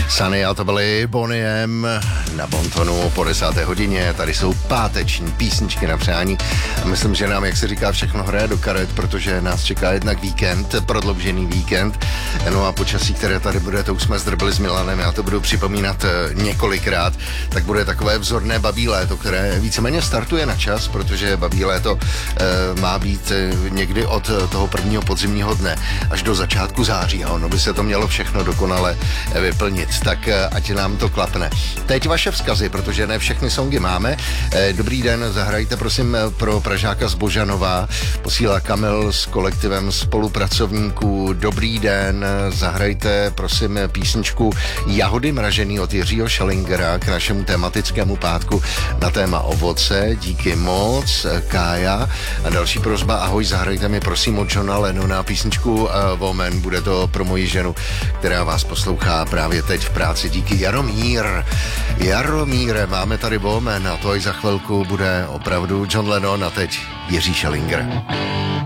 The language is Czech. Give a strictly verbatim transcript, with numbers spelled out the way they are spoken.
Sunny a to byly Boney M na Bontonu po desáté hodině. Tady jsou páteční písničky na přání. A myslím, že nám, jak se říká, všechno hraje do karet, protože nás čeká jednak víkend, prodloužený víkend. No a počasí, které tady bude, to už jsme zdrbili s Milanem, já to budu připomínat několikrát, tak bude takové vzorné babí léto, které víceméně startuje na čas, protože babí léto e, má být někdy od toho prvního podzimního dne až do začátku září. A ono by se to mělo všechno dokonale vyplnit, tak ať nám to klapne. Teď vaše vzkazy, protože ne všechny songy máme. Dobrý den, zahrajte prosím pro Pražáka z Božanova, posílá Kamil s kolektivem spolupracovníků. Dobrý den, zahrajte prosím písničku Jahody mražený od Jiřího Schellingera k našemu tematickému pátku na téma ovoce. Díky moc, Kája. A další prosba, ahoj, zahrajte mi prosím od Johna Lennona písničku uh, Woman, bude to pro moji ženu, která vás poslouchá právě teď v práci. Díky Jaromír. Jaromíre, máme tady Woman a to i za chvilku bude opravdu John Lennon a teď Jiří Schellinger.